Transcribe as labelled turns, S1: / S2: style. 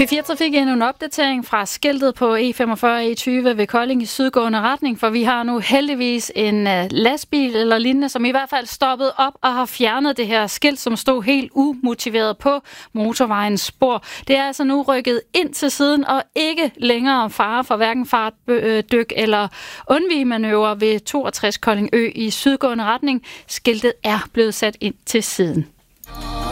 S1: P4 Trafik endnu en opdatering fra skiltet på E45 og E20 ved Kolding i sydgående retning, for vi har nu heldigvis en lastbil eller lignende, som i hvert fald stoppet op og har fjernet det her skilt, som stod helt umotiveret på motorvejens spor. Det er altså nu rykket ind til siden og ikke længere fare for hverken fartdyk eller undvigemanøvre ved 62 Koldingø i sydgående retning. Skiltet er blevet sat ind til siden.